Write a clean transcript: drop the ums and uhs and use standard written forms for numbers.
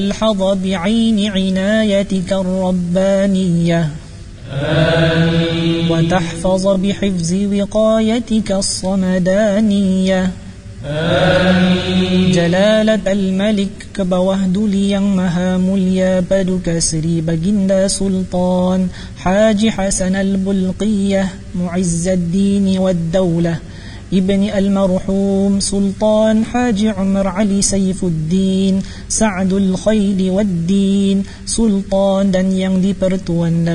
الحظ بعين عنايتك الربانية آمين. وتحفظ بحفظ وقايتك الصمدانية آمين. جلالة الملك كبوهد ليang maha mulya paduka Sri Baginda Sultan Haji Hasan al-Bulqiyah معز الدين والدولة ابن المرحوم سلطان حاج عمر علي سيف الدين سعد الخيل والدين سلطان dan yang dipertuan